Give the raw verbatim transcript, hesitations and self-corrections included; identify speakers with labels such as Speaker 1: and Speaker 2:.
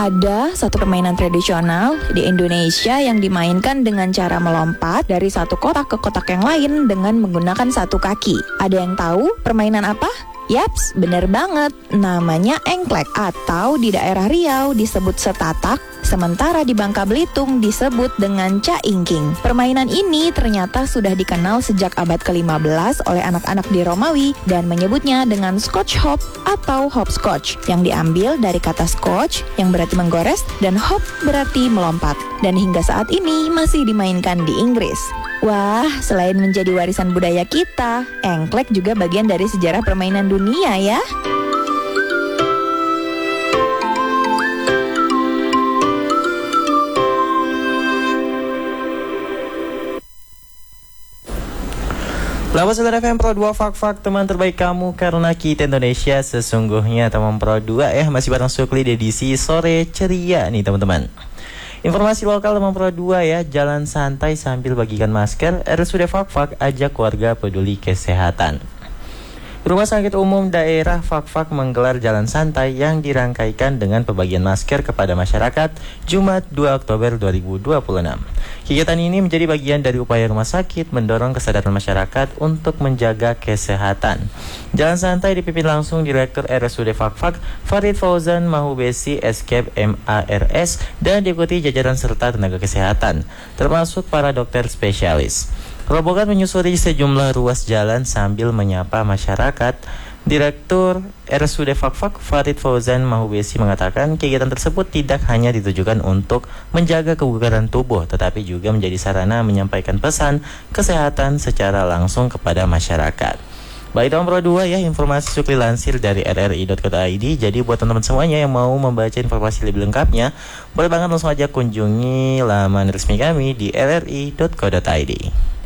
Speaker 1: Ada satu permainan tradisional di Indonesia yang dimainkan dengan cara melompat dari satu kotak ke kotak yang lain dengan menggunakan satu kaki. Ada yang tahu permainan apa? Yaps, bener banget. Namanya engklek atau di daerah Riau disebut setatak, sementara di Bangka Belitung disebut dengan caingking. Permainan ini ternyata sudah dikenal sejak abad ke lima belas oleh anak-anak di Romawi dan menyebutnya dengan scotch hop atau hopscotch yang diambil dari kata scotch yang berarti menggores dan hop berarti melompat. Dan hingga saat ini masih dimainkan di Inggris. Wah, selain menjadi warisan budaya kita, engklek juga bagian dari sejarah permainan dunia ya.
Speaker 2: Lama Saudara F M Pro dua Fak-Fak, teman terbaik kamu karena kita Indonesia sesungguhnya. Teman Pro dua ya, masih bareng Sukli di edisi sore ceria nih teman-teman. Informasi lokal teman Pro dua ya, jalan santai sambil bagikan masker, R S U D Fak-Fak ajak warga peduli kesehatan. Rumah Sakit Umum Daerah Fak-Fak menggelar jalan santai yang dirangkaikan dengan pembagian masker kepada masyarakat Jumat dua Oktober dua ribu dua puluh enam. Kegiatan ini menjadi bagian dari upaya rumah sakit mendorong kesadaran masyarakat untuk menjaga kesehatan. Jalan santai dipimpin langsung Direktur R S U D Fak-Fak Farid Fauzan Mahubesi S K M A R S dan diikuti jajaran serta tenaga kesehatan, termasuk para dokter spesialis. Rombongan menyusuri sejumlah ruas jalan sambil menyapa masyarakat. Direktur R S U D Fak-Fak Farid Fauzan Mahubesi mengatakan kegiatan tersebut tidak hanya ditujukan untuk menjaga kebugaran tubuh, tetapi juga menjadi sarana menyampaikan pesan kesehatan secara langsung kepada masyarakat. Baik teman Pro dua ya, informasi Sukli lansir dari r r i dot co dot i d. Jadi buat teman-teman semuanya yang mau membaca informasi lebih lengkapnya, boleh banget langsung aja kunjungi laman resmi kami di r r i dot co dot i d.